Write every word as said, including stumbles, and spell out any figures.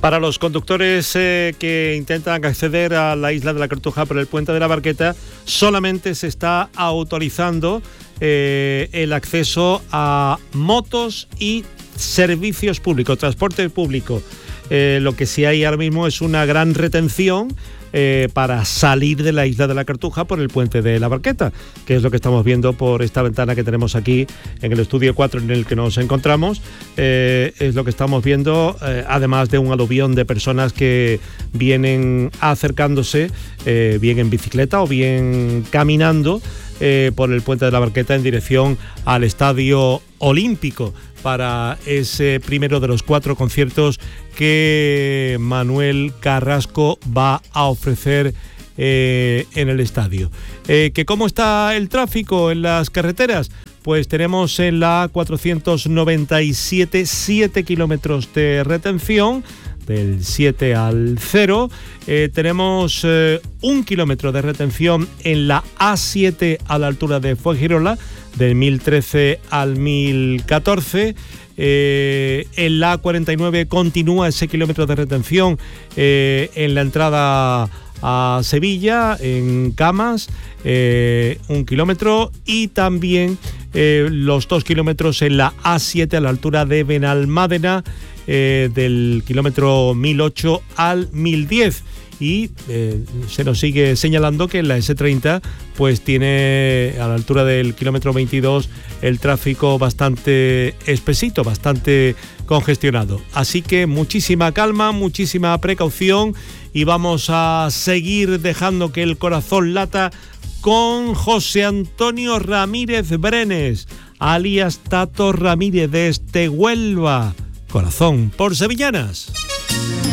Para los conductores eh, que intentan acceder a la isla de la Cartuja por el puente de la Barqueta, solamente se está autorizando eh, el acceso a motos y servicios públicos, transporte público. Eh, lo que sí hay ahora mismo es una gran retención eh, para salir de la isla de la Cartuja por el puente de la Barqueta, que es lo que estamos viendo por esta ventana que tenemos aquí en el estudio cuatro en el que nos encontramos. Eh, es lo que estamos viendo, eh, además de un aluvión de personas que vienen acercándose, eh, bien en bicicleta o bien caminando eh, por el puente de la Barqueta en dirección al Estadio Olímpico, para ese primero de los cuatro conciertos que Manuel Carrasco va a ofrecer eh, en el estadio. Eh, ¿que ¿Cómo está el tráfico en las carreteras? Pues tenemos en la A cuatrocientos noventa y siete siete kilómetros de retención, del siete al cero. Eh, tenemos eh, un kilómetro de retención en la A siete a la altura de Fuengirola, del mil trece al mil catorce. Eh, en la A cuarenta y nueve continúa ese kilómetro de retención eh, en la entrada a Sevilla, en Camas, eh, un kilómetro, y también eh, los dos kilómetros en la A siete a la altura de Benalmádena, eh, del kilómetro mil ocho al mil diez. Y eh, se nos sigue señalando que en la ese treinta pues tiene a la altura del kilómetro veintidós el tráfico bastante espesito, bastante congestionado. Así que muchísima calma, muchísima precaución, y vamos a seguir dejando que el corazón lata con José Antonio Ramírez Brenes, alias Tato Ramírez, desde Huelva. Corazón por Sevillanas.